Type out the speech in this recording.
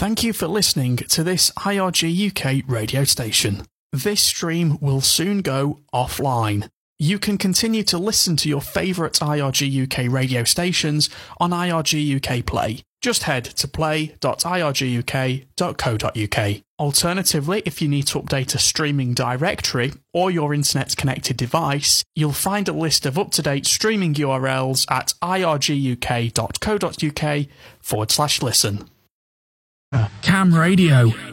Thank you for listening to this IRG UK radio station. This stream will soon go offline. You can continue to listen to your favourite IRG UK radio stations on IRG UK Play. Just head to play.irguk.co.uk. Alternatively, if you need to update a streaming directory or your internet-connected device, you'll find a list of up-to-date streaming URLs at irguk.co.uk/listen. Cam Radio.